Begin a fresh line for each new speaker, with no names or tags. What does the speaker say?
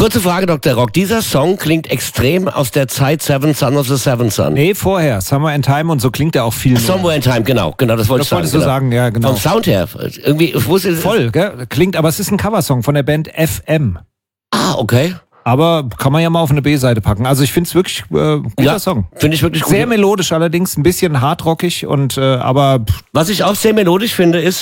Kurze Frage, Dr. Rock. Dieser Song klingt extrem aus der Zeit Seven Son of the Seven Son.
Nee, vorher. Somewhere in Time und so klingt er auch viel mehr.
Somewhere in Time, genau, das wollte ich sagen.
Das wolltest du sagen, ja, genau.
Vom Sound her, irgendwie, ich wusste...
Voll, gell? Klingt, aber es ist ein Coversong von der Band FM.
Ah, okay.
Aber kann man ja mal auf eine B-Seite packen. Also ich finde es wirklich guter Song.
Finde ich wirklich gut.
Sehr melodisch allerdings, ein bisschen hardrockig und aber...
Was ich auch sehr melodisch finde, ist...